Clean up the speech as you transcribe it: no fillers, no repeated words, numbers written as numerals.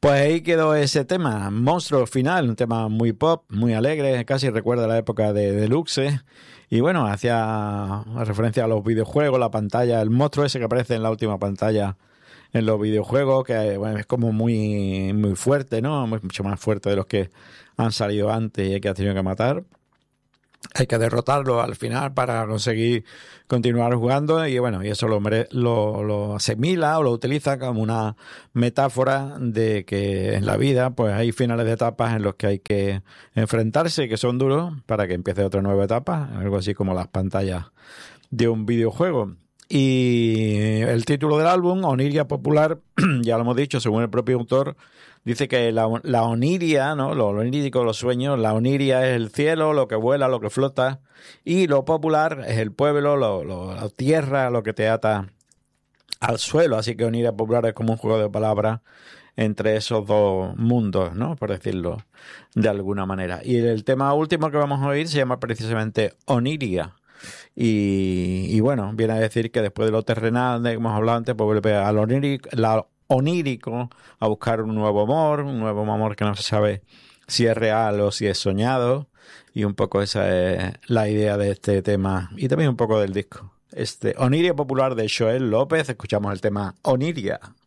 Pues ahí quedó ese tema, Monstruo Final, un tema muy pop, muy alegre, casi recuerda la época de Deluxe. Y bueno, hacía referencia a los videojuegos, la pantalla, el monstruo ese que aparece en la última pantalla en los videojuegos, que bueno, es como muy, muy fuerte, ¿no? Mucho más fuerte de los que han salido antes y que ha tenido que matar. Hay que derrotarlo al final para conseguir continuar jugando y bueno, y eso lo asimila o lo utiliza como una metáfora de que en la vida pues hay finales de etapas en los que hay que enfrentarse, que son duros, para que empiece otra nueva etapa, algo así como las pantallas de un videojuego. Y el título del álbum, Oniria Popular, ya lo hemos dicho, según el propio autor, dice que la oniria, ¿no? Lo onírico, los sueños, la oniria es el cielo, lo que vuela, lo que flota, y lo popular es el pueblo, la tierra, lo que te ata al suelo. Así que Oniria Popular es como un juego de palabras entre esos dos mundos, ¿no? Por decirlo de alguna manera. Y el tema último que vamos a oír se llama precisamente Oniria. Y bueno, viene a decir que después de lo terrenal de que hemos hablado antes, pues vuelve al onírico, a buscar un nuevo amor que no se sabe si es real o si es soñado, y un poco esa es la idea de este tema y también un poco del disco. Oniria Popular de Joel López, escuchamos el tema Oniria.